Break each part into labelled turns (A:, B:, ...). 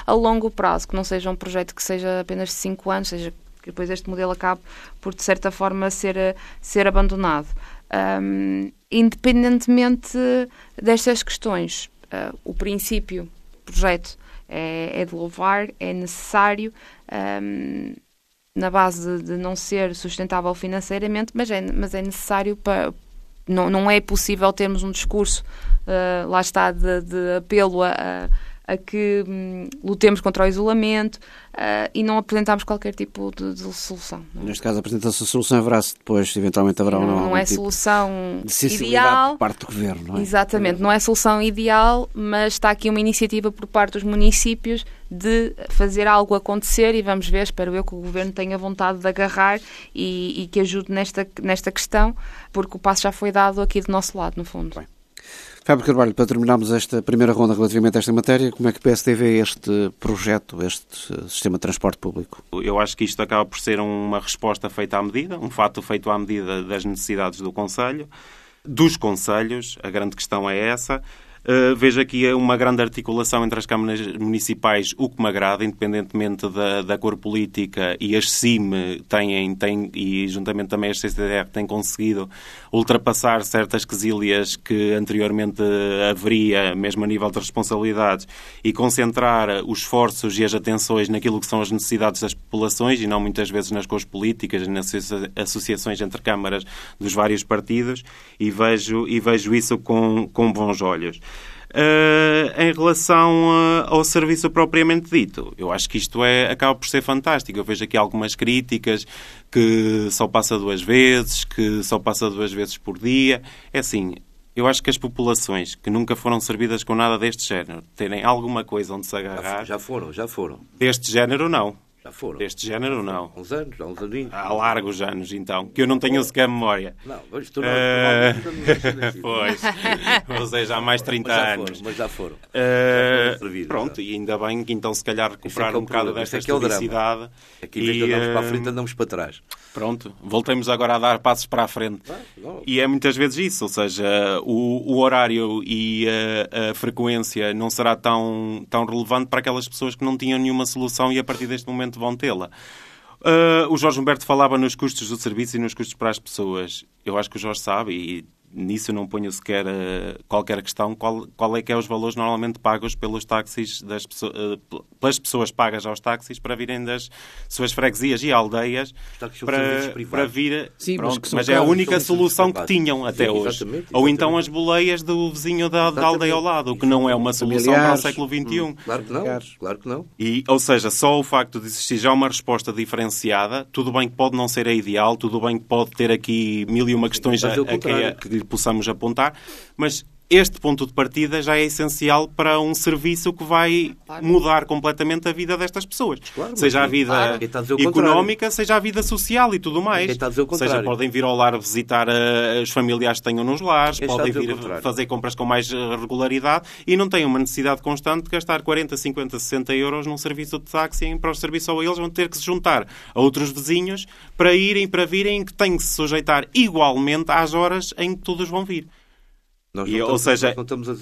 A: a longo prazo, que não seja um projeto que seja apenas de 5 anos, seja que depois este modelo acabe por, de certa forma, ser abandonado. Independentemente destas questões, o princípio do projeto é de louvar, é necessário, na base de não ser sustentável financeiramente, mas é necessário para... Não é possível termos um discurso, lá está, de apelo a que lutemos contra o isolamento e não apresentarmos qualquer tipo de solução. Não é?
B: Neste caso, apresenta-se a solução, haverá-se depois, eventualmente haverá
A: não é
B: tipo
A: solução
B: de
A: ideal
B: por parte do Governo, não é?
A: Exatamente, não é solução ideal, mas está aqui uma iniciativa por parte dos municípios de fazer algo acontecer e vamos ver, espero eu, que o Governo tenha vontade de agarrar e que ajude nesta questão, porque o passo já foi dado aqui do nosso lado, no fundo.
B: Bem. Fábio Carvalho, para terminarmos esta primeira ronda relativamente a esta matéria, como é que o PSD vê este projeto, este sistema de transporte público?
C: Eu acho que isto acaba por ser uma resposta feita à medida, um fato feito à medida das necessidades do Conselho, dos Conselhos, a grande questão é essa. Vejo aqui uma grande articulação entre as câmaras municipais, o que me agrada, independentemente da cor política, e as CIM têm, e juntamente também as CCDR têm conseguido ultrapassar certas quesílias que anteriormente haveria, mesmo a nível de responsabilidades, e concentrar os esforços e as atenções naquilo que são as necessidades das populações e não muitas vezes nas cores políticas e nas associações entre câmaras dos vários partidos, e vejo isso com bons olhos. Em relação ao serviço propriamente dito, eu acho que isto acaba por ser fantástico. Eu vejo aqui algumas críticas que só passa 2 vezes, que só passa 2 vezes por dia. É assim, eu acho que as populações que nunca foram servidas com nada deste género terem alguma coisa onde se agarrar...
D: Já foram.
C: Deste género, não.
D: Já foram.
C: Deste género, não.
D: Há uns aninhos.
C: Há largos anos, então, que eu não tenho sequer memória.
D: Não, mas tu não...
C: Pois, ou seja, há mais de 30 anos.
D: Mas já foram.
C: Pronto, e ainda bem que então se calhar recuperar um bocado desta historicidade.
D: Aqui, em vez de andarmos para a frente, andamos para trás.
C: Pronto, voltemos agora a dar passos para a frente. E é muitas vezes isso, ou seja, o horário e a frequência não será tão relevante para aquelas pessoas que não tinham nenhuma solução e a partir deste momento vão tê-la. O Jorge Humberto falava nos custos do serviço e nos custos para as pessoas. Eu acho que o Jorge sabe, e nisso eu não ponho sequer qualquer questão, qual é que é os valores normalmente pagos pelos táxis, pelas pessoas pagas aos táxis para virem das suas freguesias e aldeias para vir...
B: Sim,
C: pronto, mas é a única solução que tinham até hoje.
D: Exatamente.
C: Ou então as boleias do vizinho da aldeia ao lado, o que não é uma solução para o século XXI.
D: Claro que não.
C: E, ou seja, só o facto de existir já uma resposta diferenciada, tudo bem que pode não ser a ideal, tudo bem que pode ter aqui 1001 questões que lhe possamos apontar, mas este ponto de partida já é essencial para um serviço que vai mudar completamente a vida destas pessoas.
D: Claro,
C: seja a vida económica, seja a vida social e tudo mais. Seja, podem vir ao lar visitar os familiares que tenham nos lares, podem vir fazer compras com mais regularidade e não têm uma necessidade constante de gastar 40, 50, 60 euros num serviço de táxi para o serviço ou eles vão ter que se juntar a outros vizinhos para virem que têm que se sujeitar igualmente às horas em que todos vão vir. Ou seja,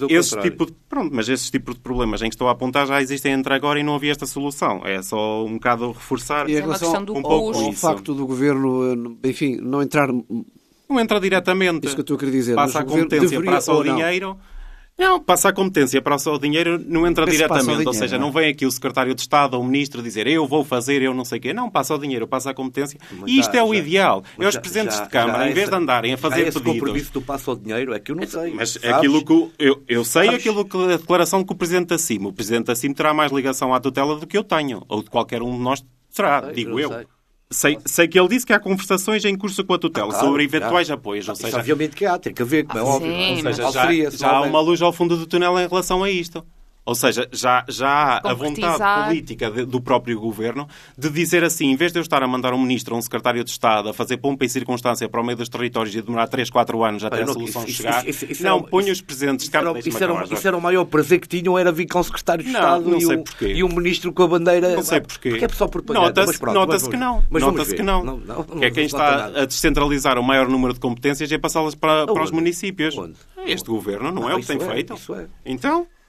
C: esses tipos de problemas em que estou a apontar já existem entre agora e não havia esta solução. É só um bocado reforçar
B: e em relação ao facto do Governo, enfim, não entrar...
C: Não entra diretamente.
B: Isso que eu estou a querer dizer.
C: Passa a competência para só o dinheiro... Não, passa a competência para o dinheiro, não entra diretamente. Ou seja, não vem aqui o secretário de Estado ou o ministro dizer eu vou fazer, eu não sei o quê. Não, passa o dinheiro, passa a competência. E isto é o ideal. É os presidentes de Câmara, em vez de andarem a fazer pedidos...
D: Esse compromisso do passo ao dinheiro é que eu não sei.
C: Mas é aquilo que eu sei, aquilo que a declaração que o Presidente da CIM. O Presidente da CIM terá mais ligação à tutela do que eu tenho. Ou de qualquer um de nós terá, digo eu. Sei que ele disse que há conversações em curso com a tutela sobre eventuais apoios. Ou seja,
D: obviamente que há, tem que haver, como é óbvio.
C: Ou seja, já há uma luz ao fundo do túnel em relação a isto. Ou seja, já há a vontade política do próprio Governo de dizer assim, em vez de eu estar a mandar um ministro ou um secretário de Estado a fazer pompa e circunstância para o meio dos territórios e demorar 3, 4 anos até a solução chegar, ponho os presidentes de Câmara...
D: Isso era o maior prazer que tinham, era vir com o secretário de Estado e um ministro com a bandeira...
C: Não sei porquê.
D: Porque é só propaganda.
C: Nota-se que não. Nota-se que não. Que é quem está a descentralizar o maior número de competências e a passá-las para os municípios. Este Governo não é o que tem feito. Então...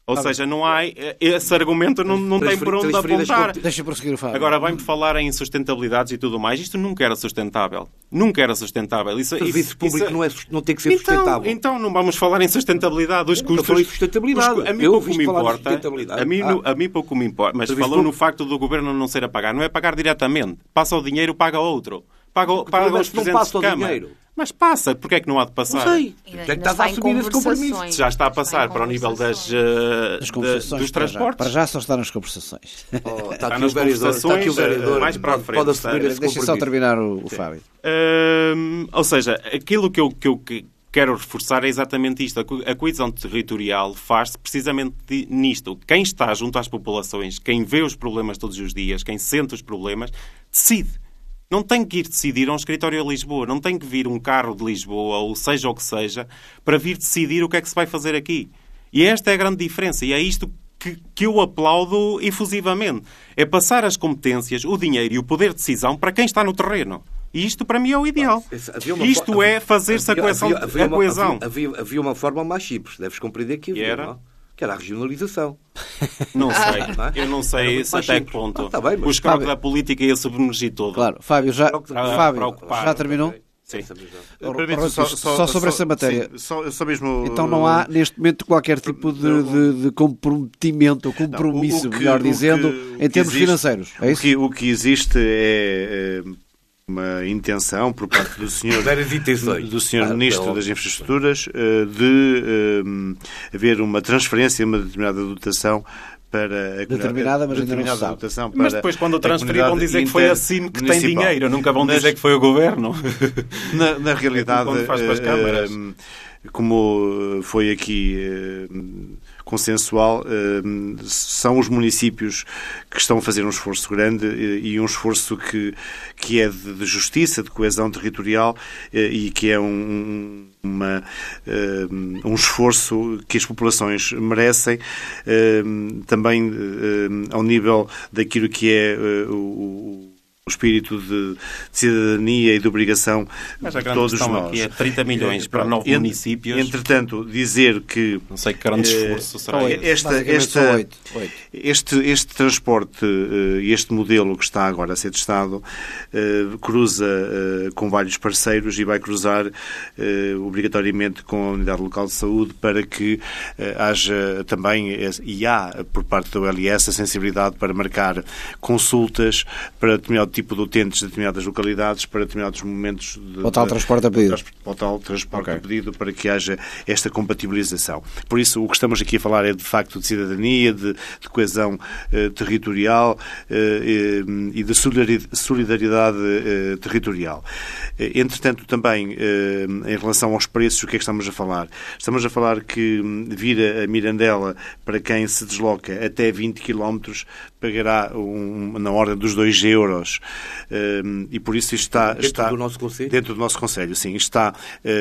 C: Ou seja, não há... Esse argumento não tem por onde apontar.
B: Deixa prosseguir o Fábio.
C: Agora, vai-me falar em sustentabilidades e tudo mais. Isto nunca era sustentável. Nunca era sustentável.
D: O serviço público não tem que ser sustentável.
C: Então não vamos falar em sustentabilidade. Os custos...
D: de sustentabilidade.
C: A mim pouco me importa. A mim pouco me importa. Mas falou no facto do governo não ser a pagar. Não é pagar diretamente. Passa o dinheiro, paga outro. Paga os presidentes de Câmara. Mas passa, porque é que não há de passar?
D: Não sei. Já estás a assumir esse compromisso.
C: Já está a passar para o nível dos transportes.
B: Para já só está nas conversações.
C: Está nas conversações, mais para a frente.
D: Pode assumir esse compromisso.
B: Deixa só terminar o Fábio.
C: Ou seja, aquilo que eu quero reforçar é exatamente isto. A coesão territorial faz-se precisamente nisto. Quem está junto às populações, quem vê os problemas todos os dias, quem sente os problemas, decide. Não tem que ir decidir a um escritório a Lisboa. Não tem que vir um carro de Lisboa, ou seja o que seja, para vir decidir o que é que se vai fazer aqui. E esta é a grande diferença. E é isto que eu aplaudo efusivamente. É passar as competências, o dinheiro e o poder de decisão para quem está no terreno. E isto, para mim, é o ideal. Isto é fazer-se a coesão.
D: Havia uma forma mais simples. Deves compreender que havia, que era a regionalização.
C: Não sei. Eu não sei até que ponto. O escroque da política ia submergir todo.
B: Claro. Fábio, já terminou?
C: Sim.
B: Só sobre essa matéria.
E: Só mesmo...
B: Então não há, neste momento, qualquer tipo de comprometimento, ou compromisso, melhor dizendo, em termos financeiros. É isso?
E: O que existe é uma intenção por parte do senhor Ministro das Infraestruturas de haver uma transferência, uma determinada dotação para a
B: determinada, mas ainda não se sabe.
C: Mas depois, quando transferir, vão dizer que foi a CIM que tem dinheiro. Nunca vão dizer que foi o Governo.
E: Na realidade, como foi aqui consensual, são os municípios que estão a fazer um esforço grande e um esforço que é de justiça, de coesão territorial e que é um esforço que as populações merecem, também ao nível daquilo que é o espírito de cidadania e de obrigação de todos nós.
C: Aqui é 30 milhões para 9 municípios.
E: Entretanto, dizer que...
C: Não sei que grande esforço será
E: este transporte e este modelo que está agora a ser testado cruza com vários parceiros e vai cruzar obrigatoriamente com a Unidade Local de Saúde para que haja também, e há por parte do OLS, a sensibilidade para marcar consultas para determinado tipo de utentes de determinadas localidades para determinados momentos
B: o tal transporte a pedido.
E: O tal transporte a pedido para que haja esta compatibilização. Por isso, o que estamos aqui a falar é de facto de cidadania, de coesão territorial e de solidariedade territorial. Entretanto, também, em relação aos preços, o que é que estamos a falar? Estamos a falar que vir a Mirandela, para quem se desloca até 20 km, pagará na ordem dos 2 euros. E por isso está
D: dentro do nosso concelho?
E: Dentro do nosso concelho, sim. Está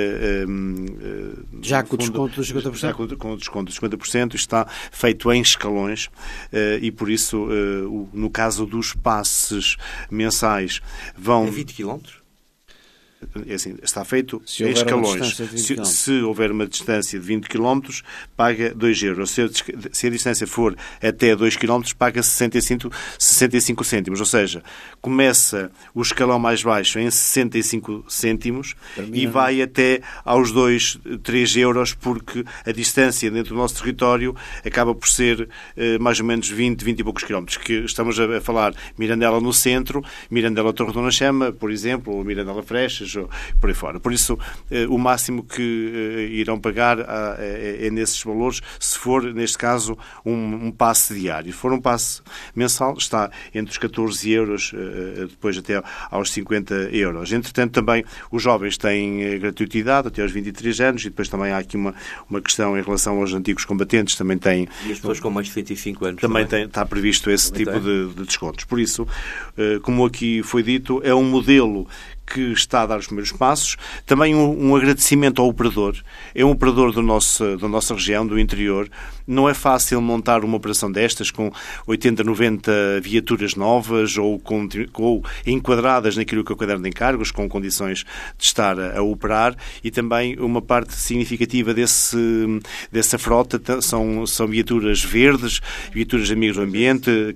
B: já com o desconto dos 50%?
E: Já com o desconto dos 50%, está feito em escalões e por isso, no caso dos passes mensais, vão...
D: É 20 km?
E: É assim, está feito em escalões. Se houver uma distância de 20 km, paga 2 euros. Se a distância for até 2 km, paga 65 cêntimos. Ou seja, começa o escalão mais baixo em 65 cêntimos e vai até aos 2, 3 euros, porque a distância dentro do nosso território acaba por ser mais ou menos 20 e poucos quilómetros. Que estamos a falar Mirandela no centro, Mirandela Torre Dona Chama, por exemplo, ou Mirandela Freixas, ou por aí fora. Por isso, o máximo que irão pagar é nesses valores, se for, neste caso, um passe diário. Se for um passe mensal, está entre os 14 euros, depois até aos 50 euros. Entretanto, também os jovens têm gratuitidade até aos 23 anos e depois também há aqui uma questão em relação aos antigos combatentes, também têm...
D: E as pessoas com mais de 65 anos
E: também está previsto esse tipo de descontos. Por isso, como aqui foi dito, é um modelo que está a dar os primeiros passos. Também um agradecimento ao operador. É um operador da nossa região, do interior. Não é fácil montar uma operação destas com 80, 90 viaturas novas ou enquadradas naquilo que é o caderno de encargos, com condições de estar a operar, e também uma parte significativa dessa frota são viaturas verdes, viaturas amigos do ambiente,